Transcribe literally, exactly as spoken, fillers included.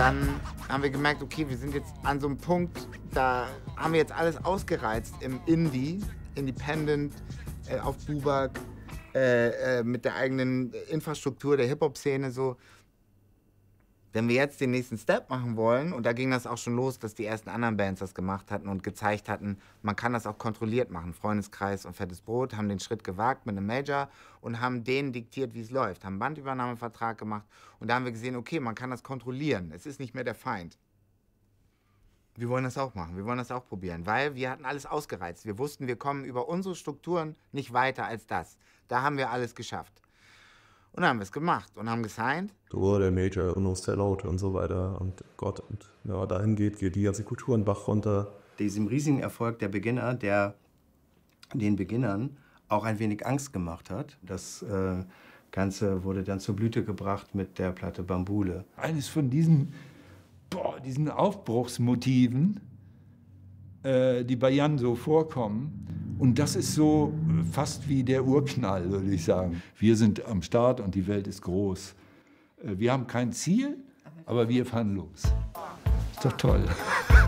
dann haben wir gemerkt, okay, wir sind jetzt an so einem Punkt, da haben wir jetzt alles ausgereizt im Indie, Independent, äh, auf Bubak, äh, äh, mit der eigenen Infrastruktur der Hip-Hop-Szene so. Wenn wir jetzt den nächsten Step machen wollen, und da ging das auch schon los, dass die ersten anderen Bands das gemacht hatten und gezeigt hatten, man kann das auch kontrolliert machen. Freundeskreis und Fettes Brot haben den Schritt gewagt mit einem Major und haben denen diktiert, wie es läuft, haben einen Bandübernahmevertrag gemacht und da haben wir gesehen, okay, man kann das kontrollieren, es ist nicht mehr der Feind. Wir wollen das auch machen, wir wollen das auch probieren, weil wir hatten alles ausgereizt. Wir wussten, wir kommen über unsere Strukturen nicht weiter als das. Da haben wir alles geschafft. Und dann haben wir es gemacht und haben gesigned. So, der Major und No Sellout und so weiter. Und Gott, und ja, dahin geht, geht die ganze Kultur einen Bach runter. Diesem riesigen Erfolg der Beginner, der den Beginnern auch ein wenig Angst gemacht hat. Das äh, Ganze wurde dann zur Blüte gebracht mit der Platte Bambule. Eines von diesen, boah, diesen Aufbruchsmotiven, äh, die bei Jan so vorkommen. Und das ist so fast wie der Urknall, würde ich sagen. Wir sind am Start und die Welt ist groß. Wir haben kein Ziel, aber wir fahren los. Ist doch toll.